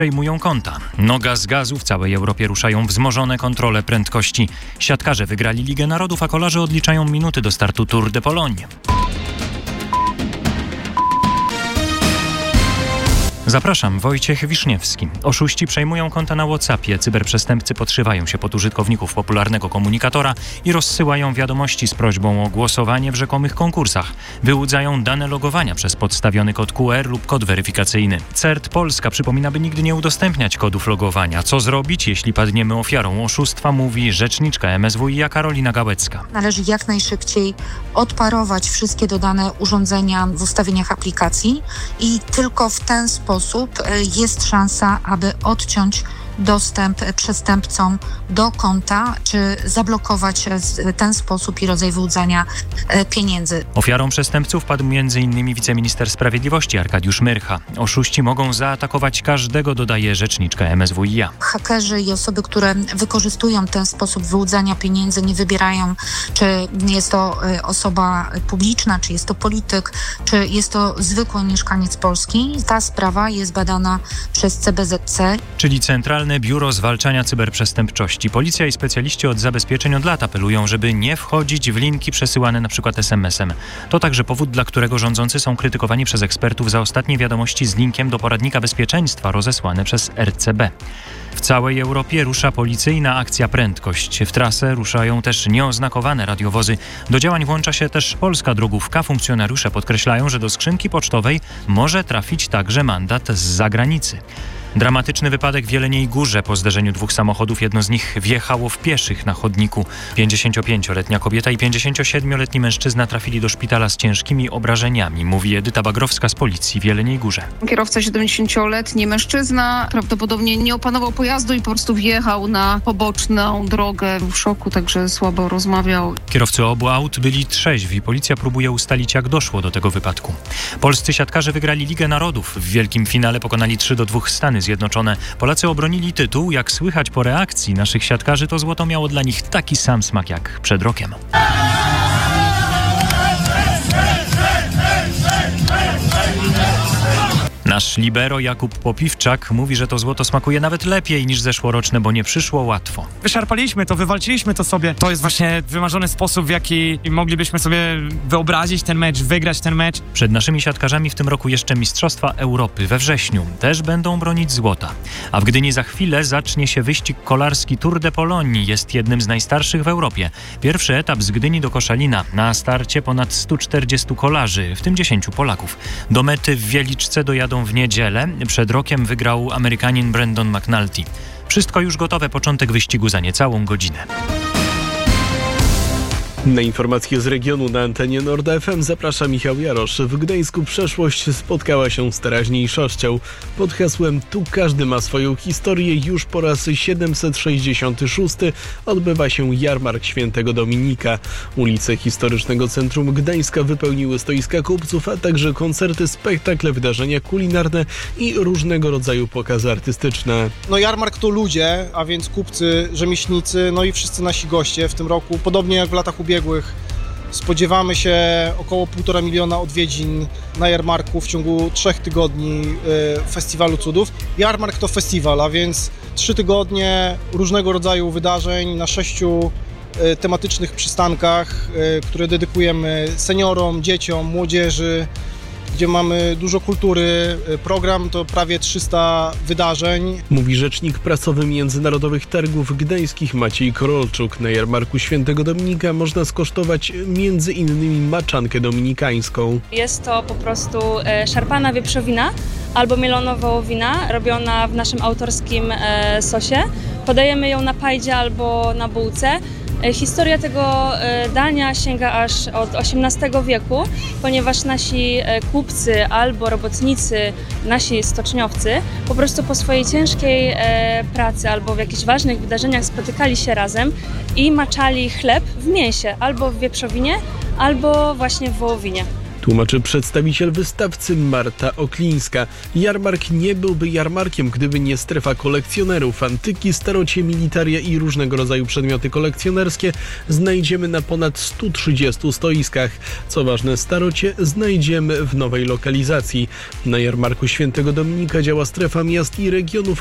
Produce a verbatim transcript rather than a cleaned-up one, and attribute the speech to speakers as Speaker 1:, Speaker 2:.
Speaker 1: Przejmują konta. Noga z gazu, w całej Europie ruszają wzmożone kontrole prędkości. Siatkarze wygrali Ligę Narodów, a kolarze odliczają minuty do startu Tour de Pologne. Zapraszam, Wojciech Wiszniewski. Oszuści przejmują konta na WhatsAppie. Cyberprzestępcy podszywają się pod użytkowników popularnego komunikatora i rozsyłają wiadomości z prośbą o głosowanie w rzekomych konkursach. Wyłudzają dane logowania przez podstawiony kod Q R lub kod weryfikacyjny. C E R T Polska przypomina, by nigdy nie udostępniać kodów logowania. Co zrobić, jeśli padniemy ofiarą oszustwa, mówi rzeczniczka M S W i A Karolina Gałecka.
Speaker 2: Należy jak najszybciej odparować wszystkie dodane urządzenia w ustawieniach aplikacji i tylko w ten sposób jest szansa, aby odciąć dostęp przestępcom do konta, czy zablokować ten sposób i rodzaj wyłudzania pieniędzy.
Speaker 1: Ofiarą przestępców padł między innymi wiceminister sprawiedliwości Arkadiusz Myrcha. Oszuści mogą zaatakować każdego, dodaje rzeczniczka M S W i A.
Speaker 2: Hakerzy i osoby, które wykorzystują ten sposób wyłudzania pieniędzy, nie wybierają, czy jest to osoba publiczna, czy jest to polityk, czy jest to zwykły mieszkaniec Polski. Ta sprawa jest badana przez C B Z C.
Speaker 1: Czyli Centralne Biuro Zwalczania Cyberprzestępczości. Policja i specjaliści od zabezpieczeń od lat apelują, żeby nie wchodzić w linki przesyłane np. es em esem. To także powód, dla którego rządzący są krytykowani przez ekspertów za ostatnie wiadomości z linkiem do poradnika bezpieczeństwa rozesłane przez R C B. W całej Europie rusza policyjna akcja Prędkość. W trasę ruszają też nieoznakowane radiowozy. Do działań włącza się też polska drogówka. Funkcjonariusze podkreślają, że do skrzynki pocztowej może trafić także mandat z zagranicy. Dramatyczny wypadek w Jeleniej Górze. Po zderzeniu dwóch samochodów jedno z nich wjechało w pieszych na chodniku. pięćdziesięciopięcioletnia kobieta i pięćdziesięciosiedmioletni mężczyzna trafili do szpitala z ciężkimi obrażeniami, mówi Edyta Bagrowska z policji w Jeleniej Górze.
Speaker 3: Kierowca siedemdziesięcioletni mężczyzna prawdopodobnie nie opanował pojazdu i po prostu wjechał na poboczną drogę w szoku, także słabo rozmawiał.
Speaker 1: Kierowcy obu aut byli trzeźwi. Policja próbuje ustalić, jak doszło do tego wypadku. Polscy siatkarze wygrali Ligę Narodów. W wielkim finale pokonali trzy do dwóch Stany Zjednoczone. Polacy obronili tytuł. Jak słychać po reakcji naszych siatkarzy, to złoto miało dla nich taki sam smak jak przed rokiem. Nasz libero Jakub Popiwczak mówi, że to złoto smakuje nawet lepiej niż zeszłoroczne, bo nie przyszło łatwo.
Speaker 4: Wyszarpaliśmy to, wywalczyliśmy to sobie. To jest właśnie wymarzony sposób, w jaki moglibyśmy sobie wyobrazić ten mecz, wygrać ten mecz.
Speaker 1: Przed naszymi siatkarzami w tym roku jeszcze Mistrzostwa Europy we wrześniu. Też będą bronić złota. A w Gdyni za chwilę zacznie się wyścig kolarski Tour de Pologne. Jest jednym z najstarszych w Europie. Pierwszy etap z Gdyni do Koszalina. Na starcie ponad stu czterdziestu kolarzy, w tym dziesięciu Polaków. Do mety w Wieliczce dojadą w niedzielę. Przed rokiem wygrał Amerykanin Brandon McNulty. Wszystko już gotowe, początek wyścigu za niecałą godzinę.
Speaker 5: Na informacje z regionu na antenie Nord F M zaprasza Michał Jarosz. W Gdańsku przeszłość spotkała się z teraźniejszością. Pod hasłem "Tu każdy ma swoją historię" już po raz siedemset sześćdziesiąty szósty odbywa się jarmark Świętego Dominika. Ulice historycznego centrum Gdańska wypełniły stoiska kupców, a także koncerty, spektakle, wydarzenia kulinarne i różnego rodzaju pokazy artystyczne.
Speaker 6: No jarmark to ludzie, a więc kupcy, rzemieślnicy, no i wszyscy nasi goście w tym roku. Podobnie jak w latach ubiegłych spodziewamy się około półtora miliona odwiedzin na jarmarku w ciągu trzech tygodni Festiwalu Cudów. Jarmark to festiwal, a więc trzy tygodnie różnego rodzaju wydarzeń na sześciu tematycznych przystankach, które dedykujemy seniorom, dzieciom, młodzieży, gdzie mamy dużo kultury. Program to prawie trzysta wydarzeń.
Speaker 5: Mówi rzecznik prasowy Międzynarodowych Targów Gdańskich Maciej Korolczuk. Na jarmarku Świętego Dominika można skosztować między innymi maczankę dominikańską.
Speaker 7: Jest to po prostu szarpana wieprzowina albo mielona wołowina robiona w naszym autorskim sosie. Podajemy ją na pajdzie albo na bułce. Historia tego dania sięga aż od osiemnastego wieku, ponieważ nasi kupcy albo robotnicy, nasi stoczniowcy po prostu po swojej ciężkiej pracy albo w jakichś ważnych wydarzeniach spotykali się razem i maczali chleb w mięsie, albo w wieprzowinie, albo właśnie w wołowinie.
Speaker 5: Tłumaczy przedstawiciel wystawcy Marta Oklińska. Jarmark nie byłby jarmarkiem, gdyby nie strefa kolekcjonerów. Antyki, starocie, militaria i różnego rodzaju przedmioty kolekcjonerskie znajdziemy na ponad stu trzydziestu stoiskach. Co ważne, starocie znajdziemy w nowej lokalizacji. Na jarmarku Świętego Dominika działa strefa miast i regionów,